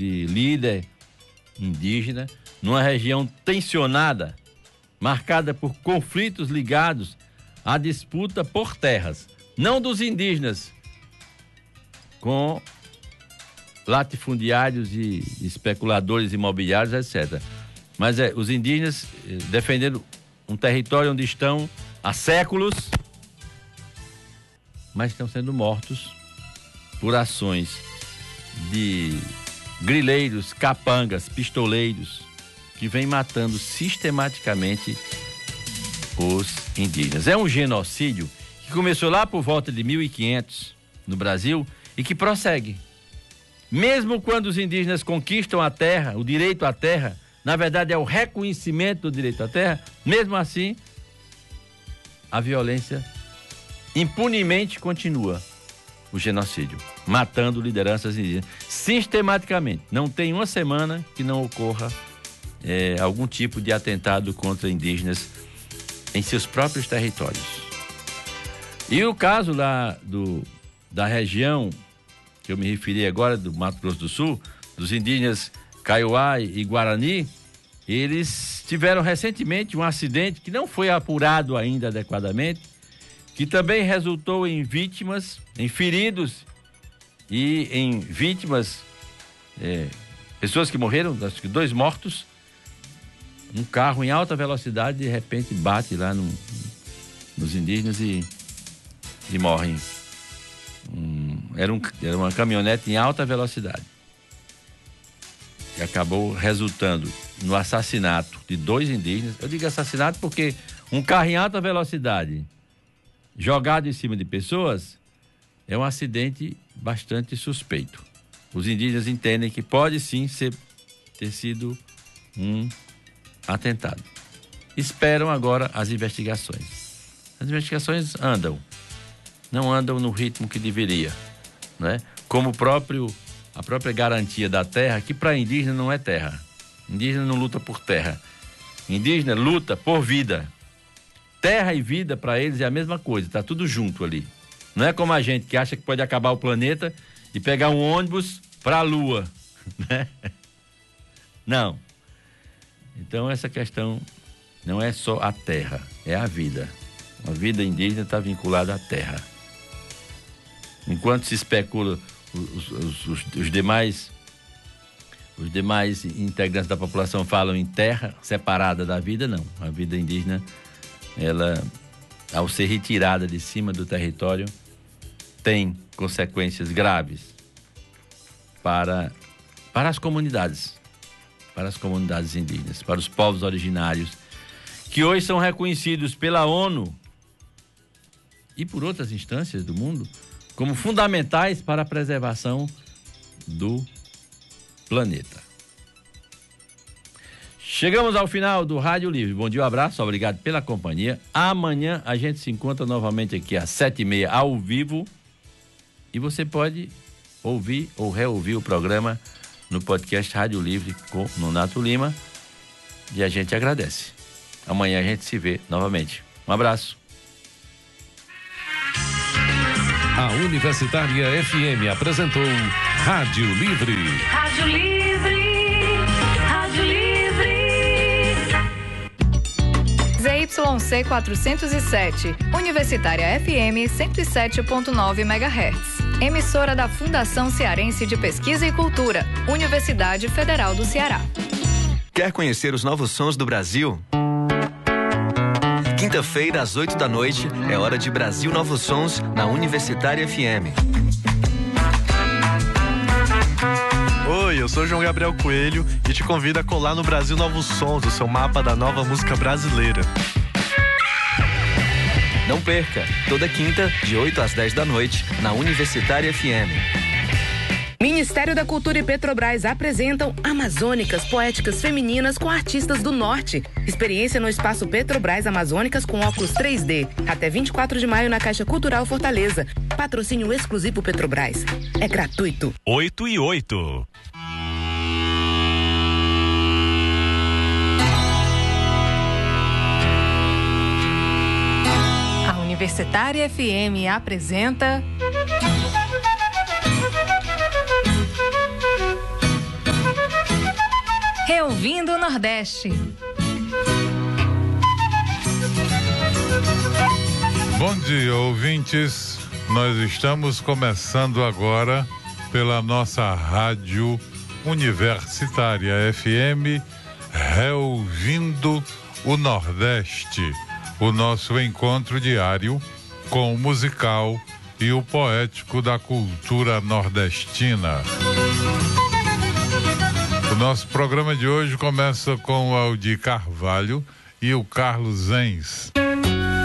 de líder indígena, numa região tensionada, marcada por conflitos ligados à disputa por terras, não dos indígenas com latifundiários e especuladores imobiliários, etc. Mas os indígenas defendendo um território onde estão há séculos, mas estão sendo mortos por ações de grileiros, capangas, pistoleiros, que vêm matando sistematicamente os indígenas. É um genocídio que começou lá por volta de 1500 no Brasil e que prossegue. Mesmo quando os indígenas conquistam a terra, o direito à terra, na verdade é o reconhecimento do direito à terra, mesmo assim, a violência impunemente continua. O genocídio, matando lideranças indígenas, sistematicamente. Não tem uma semana que não ocorra algum tipo de atentado contra indígenas em seus próprios territórios. E o caso lá da região que eu me referi agora, do Mato Grosso do Sul, dos indígenas Kaiowá e Guarani, eles tiveram recentemente um acidente que não foi apurado ainda adequadamente, que também resultou em vítimas, em feridos e em vítimas, pessoas que morreram, acho que 2 mortos. Um carro em alta velocidade de repente bate lá nos indígenas e morrem. Era uma caminhonete em alta velocidade. E acabou resultando no assassinato de 2 indígenas. Eu digo assassinato porque um carro em alta velocidade jogado em cima de pessoas é um acidente bastante suspeito. Os indígenas entendem que pode sim ter sido um atentado. Esperam agora as investigações. As investigações não andam no ritmo que deveria, né? Como a própria garantia da terra, que para indígena não é terra. Indígena não luta por terra. Indígena luta por vida. Terra e vida para eles é a mesma coisa, tá tudo junto ali. Não é como a gente que acha que pode acabar o planeta e pegar um ônibus para a Lua, né? Não. Então essa questão não é só a terra, é a vida. A vida indígena está vinculada à terra. Enquanto se especula os demais integrantes da população falam em terra separada da vida, não. A vida indígena, ela, ao ser retirada de cima do território, tem consequências graves para as comunidades indígenas, para os povos originários, que hoje são reconhecidos pela ONU e por outras instâncias do mundo como fundamentais para a preservação do planeta. Chegamos ao final do Rádio Livre. Bom dia, um abraço, obrigado pela companhia. Amanhã a gente se encontra novamente aqui às 7h30 ao vivo e você pode ouvir ou reouvir o programa no podcast Rádio Livre com Nonato Lima e a gente agradece. Amanhã a gente se vê novamente. Um abraço. A Universitária FM apresentou Rádio Livre. Rádio Livre. Rádio Livre. ZYC 407, Universitária FM 107.9 MHz. Emissora da Fundação Cearense de Pesquisa e Cultura, Universidade Federal do Ceará. Quer conhecer os novos sons do Brasil? Quinta-feira, às 8h, é hora de Brasil Novos Sons na Universitária FM. Oi, eu sou João Gabriel Coelho e te convido a colar no Brasil Novos Sons, o seu mapa da nova música brasileira. Não perca, toda quinta, de 8 às 10h, na Universitária FM. Ministério da Cultura e Petrobras apresentam Amazônicas Poéticas Femininas com artistas do Norte. Experiência no Espaço Petrobras Amazônicas com óculos 3D. Até 24 de maio na Caixa Cultural Fortaleza. Patrocínio exclusivo Petrobras. É gratuito. 8h08. A Universitária FM apresenta Reouvindo o Nordeste. Bom dia, ouvintes. Nós estamos começando agora pela nossa rádio Universitária FM, Reouvindo o Nordeste, o nosso encontro diário com o musical e o poético da cultura nordestina. O nosso programa de hoje começa com o Aldir Carvalho e o Carlos Zenz.